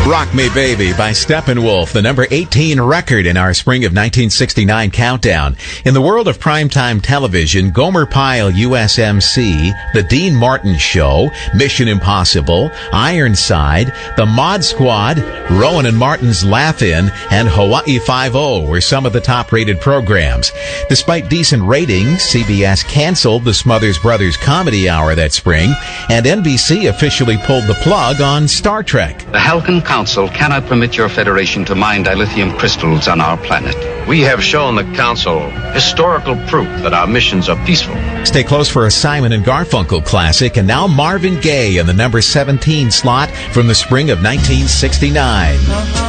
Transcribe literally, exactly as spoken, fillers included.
Rock Me Baby by Steppenwolf, the number eighteen record in our spring of nineteen sixty-nine countdown. In the world of primetime television, Gomer Pyle U S M C, The Dean Martin Show, Mission Impossible, Ironside, The Mod Squad, Rowan and Martin's Laugh-In, and Hawaii Five-O were some of the top-rated programs. Despite decent ratings, C B S canceled the Smothers Brothers Comedy Hour that spring, and N B C officially pulled the plug on Star Trek. The Halcyon Council cannot permit your Federation to mine dilithium crystals on our planet. We have shown the Council historical proof that our missions are peaceful. Stay close for a Simon and Garfunkel classic, and now Marvin Gaye in the number seventeen slot from the spring of nineteen sixty-nine.